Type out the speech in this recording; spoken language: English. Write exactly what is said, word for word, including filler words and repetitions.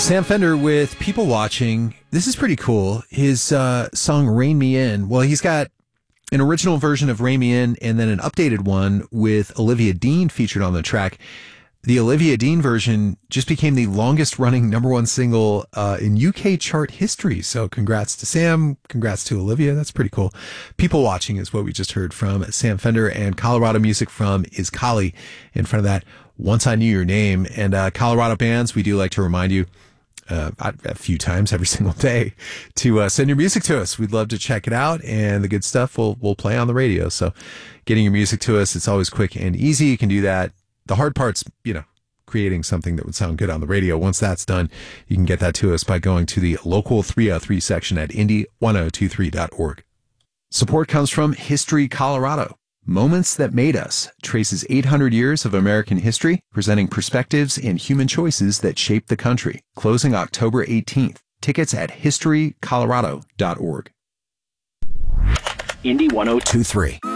Sam Fender with People Watching. This is pretty cool. His uh, song Rein Me In. Well, he's got an original version of Rein Me In and then an updated one with Olivia Dean featured on the track. The Olivia Dean version just became the longest running number one single uh, in U K chart history. So congrats to Sam. Congrats to Olivia. That's pretty cool. People Watching is what we just heard from Sam Fender, and Colorado music from Iskali. In front of that, Once I Knew Your Name. And uh, Colorado bands, we do like to remind you uh, a few times every single day to uh, send your music to us. We'd love to check it out, and the good stuff we'll, we'll play on the radio. So getting your music to us, it's always quick and easy. You can do that. The hard part's, you know, creating something that would sound good on the radio. Once that's done, you can get that to us by going to the local three oh three section at indy ten twenty-three dot org. Support comes from History Colorado. Moments That Made Us traces eight hundred years of American history, presenting perspectives and human choices that shaped the country. Closing October eighteenth. Tickets at history colorado dot org. Indy ten twenty-three.